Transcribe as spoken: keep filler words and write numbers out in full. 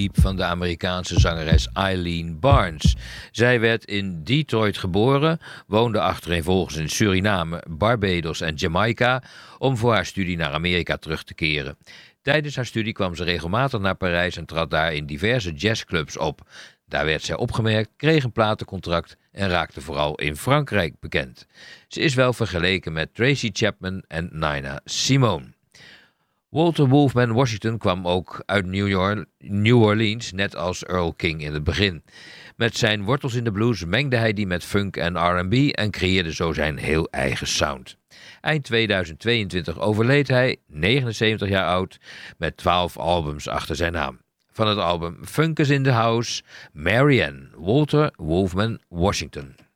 liep van de Amerikaanse zangeres Eileen Barnes. Zij werd in Detroit geboren, woonde achtereenvolgens in Suriname, Barbados en Jamaica om voor haar studie naar Amerika terug te keren. Tijdens haar studie kwam ze regelmatig naar Parijs en trad daar in diverse jazzclubs op. Daar werd zij opgemerkt, kreeg een platencontract en raakte vooral in Frankrijk bekend. Ze is wel vergeleken met Tracy Chapman en Nina Simone. Walter Wolfman Washington kwam ook uit New Orleans, net als Earl King in het begin. Met zijn wortels in de blues mengde hij die met funk en R en B en creëerde zo zijn heel eigen sound. Eind tweeduizend tweeëntwintig overleed hij, negenenzeventig jaar oud, met twaalf albums achter zijn naam. Van het album Funk is in the House, Marianne, Walter Wolfman Washington.